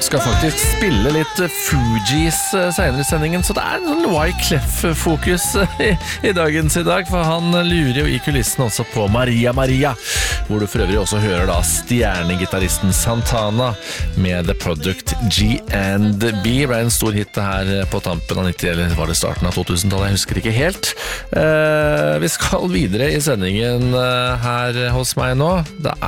Skal faktisk spille litt Fugees senere i sendingen, så det en sånn Wyclef-fokus i dagens i dag, for han lurer jo i kulissen også på Maria Maria, hvor du for øvrig også hører da stjernegitarristen Santana med The Product G&B. Ble en stor hit her på tampen av 90, eller var det starten av 2000-tallet, jeg husker ikke helt. Vi skal videre i sendingen her hos meg nå. Det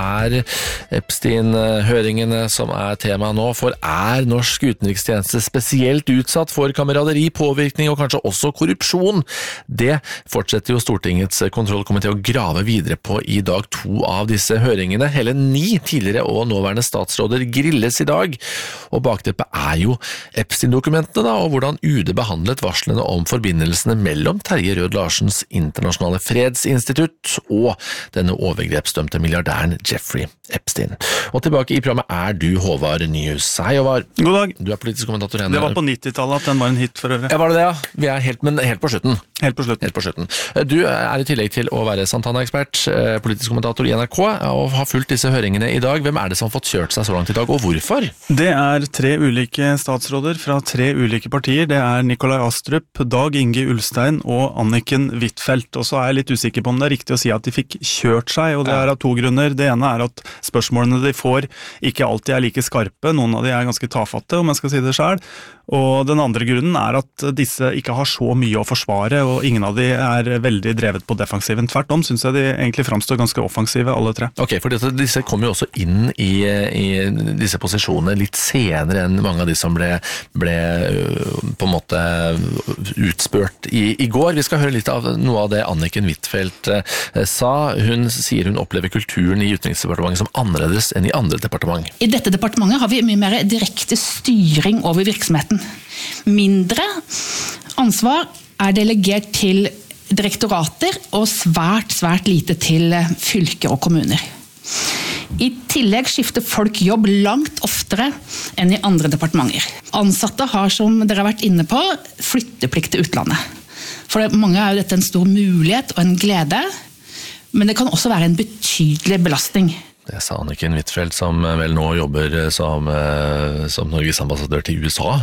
Epstein-høringene som tema nå, for norsk utenrikstjeneste spesielt utsatt for kameraderi, påvirkning og kanskje også korrupsjon? Det fortsetter jo Stortingets kontrollkomité å grave videre på i dag 2 av disse høringene. Hele 9 tidligere og nåværende statsråder grilles i dag, og bakteppet jo Epstein-dokumentene da, og hvordan UD behandlet varslene om forbindelsene mellom Terje Rød-Larsens internasjonale fredsinstitutt og denne overgrepsdømte milliardæren Jeffrey Epstein. Og tilbake i programmet du Håvard Nyhus. Hei Håvard. God dag. Du politisk kommentator her. Det var på 90-tallet at den var en hit for øvrig. Ja, var det det, ja? Vi helt på slutten. Helt på slutten. Du i tillegg til å være Santana-ekspert, politisk kommentator i NRK, og har fulgt disse høringene i dag. Hvem det som har fått kjørt seg så langt i dag, og hvorfor? Det 3 ulike statsråder fra 3 ulike partier. Det Nikolai Astrup, Dag Inge Ulstein og Anniken Huitfeldt. Og så jeg litt usikker på om det riktig å si at de fikk kjørt seg, og det av 2 grunner. Det ene at spørsmålene de får ikke alltid like skarpe, noen av de ganske tafatte, om jeg skal si det selv. Og den andre grunnen at disse ikke har så mye å forsvare, og ingen av de veldig drevet på defensiven. Tvert om synes jeg de egentlig fremstår ganske offensive, alle 3. Ok, for disse kom jo også inn i disse posisjonene litt senere enn mange av de som ble på en måte utspurt i går. Vi skal høre litt av noe av det Anniken Huitfeldt sa. Hun sier hun opplever kulturen i Utenriksdepartementet som annerledes enn i andre departement. I dette departementet har vi mye mer direkte styring over virksomheten. Mindre ansvar delegert til direktorater og svært lite til fylker og kommuner. I tillegg skifter folk jobb langt oftere enn i andre departementer. Ansatte har, som dere har vært inne på, flytteplikt til utlandet. For mange jo dette en stor mulighet og en glede, men det kan også være en betydelig belastning. Det sa Anniken Huitfeldt, som vel nå jobber som Norges ambassadør til USA.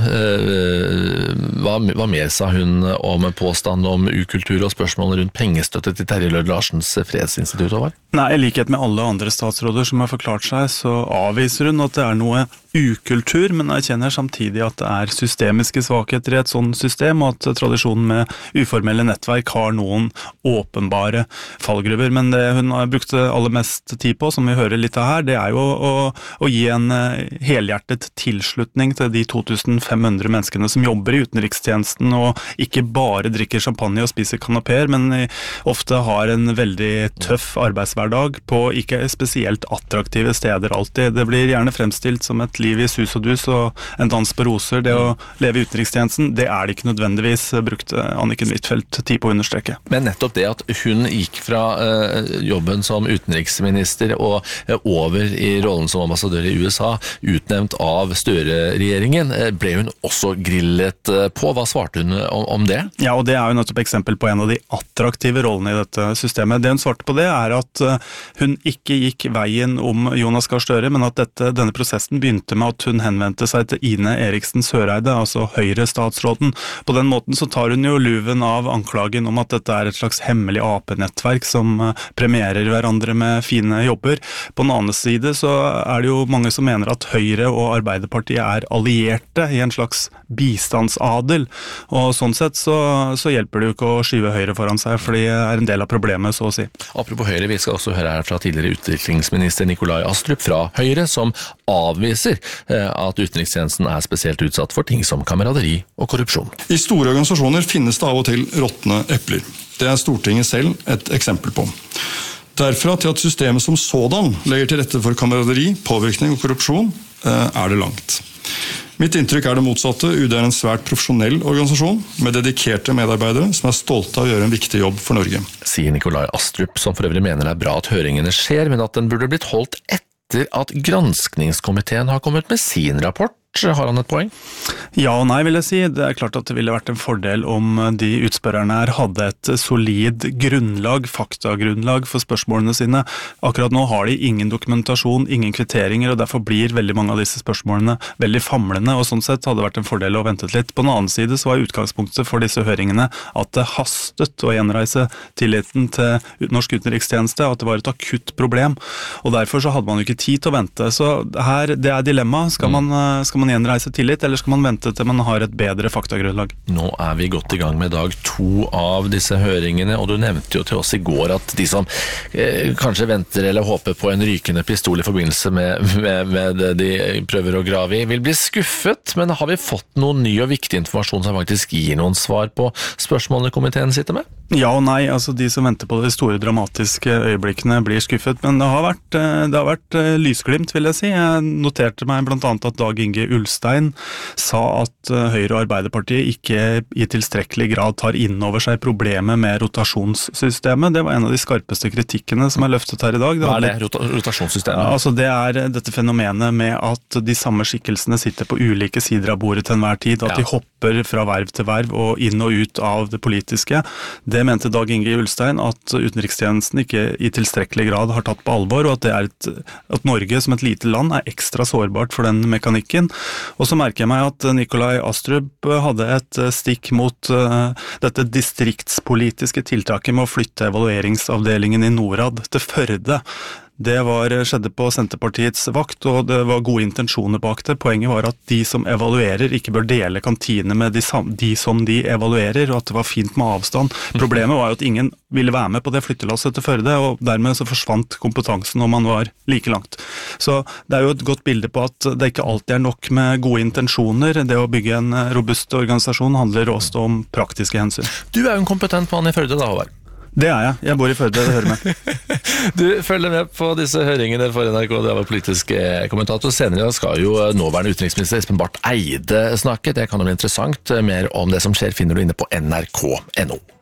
Hva mer sa hun om påstand om ukultur og spørsmål rundt pengestøtte til Terje Rød-Larsens fredsinstitutt? Nei, i likhet med alle andre statsråder som har forklart seg, så avviser hun at det noe ukultur, men erkjenner samtidig at det systemiske svakheter i et sånt system, og at tradisjonen med uformelle nettverk har noen åpenbare fallgruver. Men det hun har brukt aller mest tid på, som vi hører litt av her, det jo å gi en helhjertet tilslutning til de 2500 menneskene som jobber i utenrikstjenesten, og ikke bare drikker champagne og spiser kanapéer, men ofte har en veldig tøff arbeidshverdag på ikke spesielt attraktive steder alltid. Det blir gjerne fremstilt som et liv i sus og dus og en dans på roser. Det å leve i utenrikstjenesten, det det ikke nødvendigvis, brukte Anniken Huitfeldt tid på å understreke. Men nettopp det at hun gikk fra jobben som utenriksminister og over i rollen som ambassadør i USA, utnevnt av Støre-regjeringen, ble hun også grillet på. Hva svarte hun om det? Ja, og det jo nettopp eksempel på en av de attraktive rollene i dette systemet. Det hun svarte på det at hun ikke gikk veien om Jonas Gahr Støre, men at denne prosessen begynte med at hun henvendte seg til Ine Eriksen Søreide, altså Høyre-statsråden. På den måten så tar hun jo luven av anklagen om at dette et slags hemmelig AP-nettverk som premierer hverandre med fine jobber. På den andre side så det jo mange som mener at Høyre og Arbeiderpartiet allierte i en slags bistandsadel, og sånn sett så hjelper det jo ikke å skyve Høyre foran seg, for de en del av problemet, så å si. Apropos Høyre, vi skal også høre her fra tidligere utviklingsminister Nikolai Astrup fra Høyre, som avviser at utenrikstjenesten spesielt utsatt for ting som kameraderi og korrupsjon. I store organisasjoner finnes det av og til råtne epler. Det Stortinget selv et eksempel på. Derfra til at systemet som sådan legger til rette for kameraderi, påvirkning og korrupsjon, det langt. Mitt inntrykk det motsatte. UD en svært profesjonell organisasjon med dedikerte medarbeidere som stolte av å gjøre en viktig jobb for Norge. Sier Nikolai Astrup, som for øvrig mener det bra at høringene skjer, men at den burde blitt holdt etter at granskningskomiteen har kommet med sin rapport kort. Har han et poeng? Ja og nei, vil jeg si. Det er klart at det ville vært en fordel om de utspørrerne her hadde et solid grunnlag, faktagrunnlag for spørsmålene sine. Akkurat nå har de ingen dokumentasjon, ingen kvitteringer, og derfor blir veldig mange av disse spørsmålene veldig famlende, og sånn sett hadde det vært en fordel å vente litt. På den annen side så var utgangspunktet for disse høringene at det hastet å gjenreise tilliten til norsk utenrikstjeneste, at det var et akutt problem, og derfor så hadde man jo ikke tid til å vente. Så her, det er dilemma. Skal man gjenreise tillit, eller skal man vente til man har et bedre faktagrunnlag? Nå er vi godt i gang med dag 2 av disse høringene, og du nevnte jo til oss i går at de som kanskje venter eller håper på en rykende pistol i forbindelse med det de prøver å grave i, vil bli skuffet, men har vi fått noen ny og viktig informasjon som faktisk gir noen svar på spørsmålene komiteen sitter med? Ja og nei, altså de som venter på de store dramatiske øyeblikkene blir skuffet, men det har vært lysglimt, vil jeg si. Jeg noterte meg blant annet at Dag Inge Ulstein sa at Høyre og Arbeiderpartiet ikke i tilstrekkelig grad tar inn over seg problemet med rotasjonssystemet. Det var en av de skarpeste kritikkene som er løftet her i dag. Hva er det, rotasjonssystemet? Ja, altså det er dette fenomenet med at de samme skikkelsene sitter på ulike sider av bordet til enhver tid, at de hopper fra verv til verv og inn og ut av det politiske. Det mente Dag Inge Ulstein at utenrikstjenesten ikke i tilstrekkelig grad har tatt på alvor, og at at Norge som et lite land er ekstra sårbart for den mekanikken. Og så merker jeg meg at Nikolai Astrup hadde et stikk mot dette distriktspolitiske tiltaket med å flytte evalueringsavdelingen i Norad til Førde. Det skjedde på Senterpartiets vakt, og det var gode intensjoner bak det. Poenget var at de som evaluerer ikke bør dele kantine med de som de evaluerer, og at det var fint med avstand. Problemet var jo at ingen ville være med på det flyttelasset til Førde, og dermed så forsvant kompetansen når man var like langt. Så det er jo et godt bilde på at det ikke alltid er nok med gode intensjoner. Det å bygge en robust organisasjon handler også om praktiske hensyn. Du er jo en kompetent mann i Førde da, Håvard. Det er jeg. Jeg bor i Førde, det hører med. Du følger med på disse høringene for NRK, det var politisk kommentator. Senere skal jo nåværende utenriksminister Espen Barth Eide snakke. Det kan jo bli interessant. Mer om det som skjer finner du inne på nrk.no.